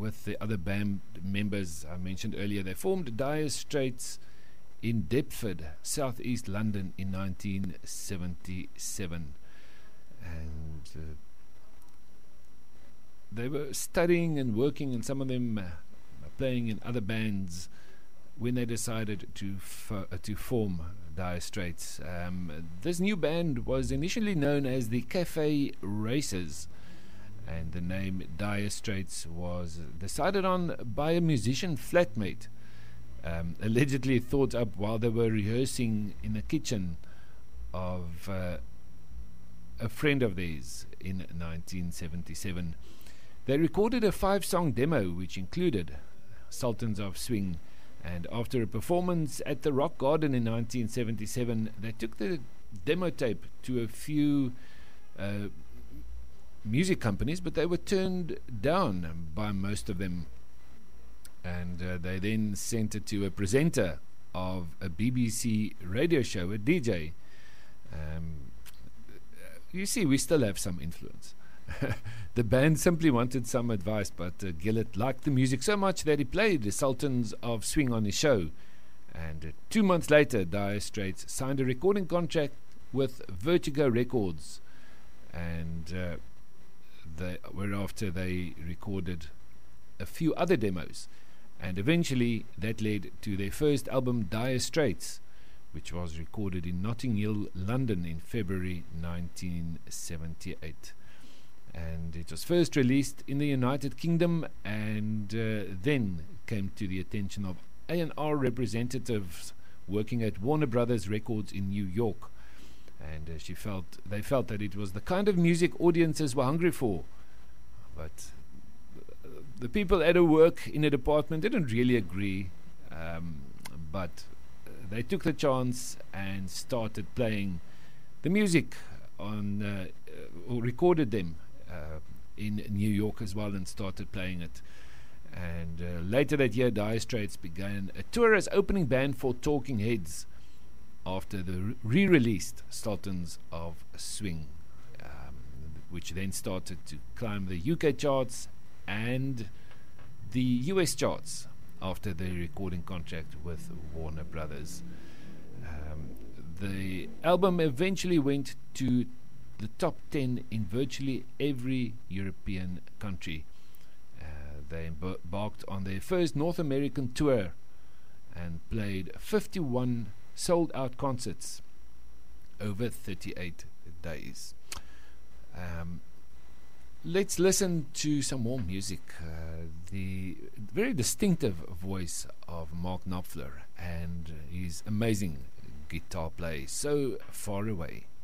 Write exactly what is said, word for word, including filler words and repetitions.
with the other band members I mentioned earlier. They formed Dire Straits in Deptford, southeast London, in nineteen seventy-seven. And uh, they were studying and working, and some of them uh, playing in other bands when they decided to fo- uh, to form Dire Straits. Um, this new band was initially known as the Cafe Racers, and the name Dire Straits was decided on by a musician flatmate, um, allegedly thought up while they were rehearsing in the kitchen of uh, a friend of theirs in nineteen seventy-seven. They recorded a five-song demo which included Sultans of Swing, and after a performance at the Rock Garden in nineteen seventy-seven, they took the demo tape to a few uh, music companies, but they were turned down by most of them, and uh, they then sent it to a presenter of a B B C radio show, a D J. Um, you see, we still have some influence. The band simply wanted some advice, but uh, Gillett liked the music so much that he played the Sultans of Swing on his show. And uh, two months later, Dire Straits signed a recording contract with Vertigo Records, and uh, they, whereafter they recorded a few other demos. And eventually that led to their first album, Dire Straits, which was recorded in Notting Hill, London in February nineteen seventy-eight. And it was first released in the United Kingdom, and uh, then came to the attention of A and R representatives working at Warner Brothers Records in New York. And uh, she felt they felt that it was the kind of music audiences were hungry for. But uh, the people at her work in the department didn't really agree, um, but uh, they took the chance and started playing the music on, uh, uh, or recorded them Uh, in New York as well, and started playing it. And uh, later that year, Dire Straits began a tour as opening band for Talking Heads after the re-released Sultans of Swing, um, which then started to climb the U K charts and the U S charts after the recording contract with Warner Brothers. Um, the album eventually went to the top ten in virtually every European country. Uh, they embarked on their first North American tour and played fifty-one sold-out concerts over thirty-eight days. Um, let's listen to some more music. Uh, the very distinctive voice of Mark Knopfler and his amazing guitar play, So Far Away.